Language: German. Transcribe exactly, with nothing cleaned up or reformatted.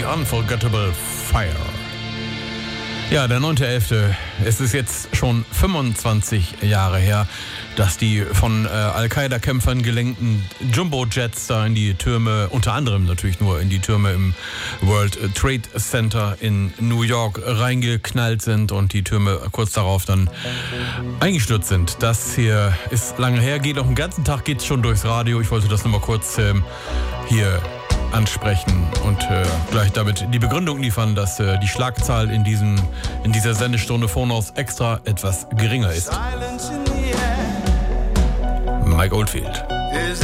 Unforgettable Fire. Ja, der neunte elfte Es ist jetzt schon fünfundzwanzig Jahre her, dass die von äh, Al-Qaida-Kämpfern gelenkten Jumbo-Jets da in die Türme, unter anderem natürlich nur in die Türme im World Trade Center in New York reingeknallt sind und die Türme kurz darauf dann eingestürzt sind. Das hier ist lange her, geht auch den ganzen Tag, geht es schon durchs Radio. Ich wollte das nochmal kurz ähm, hier ansprechen und äh, gleich damit die Begründung liefern, dass äh, die Schlagzahl in, diesem, in dieser Sendestunde Phonos extra etwas geringer ist. Mike Oldfield.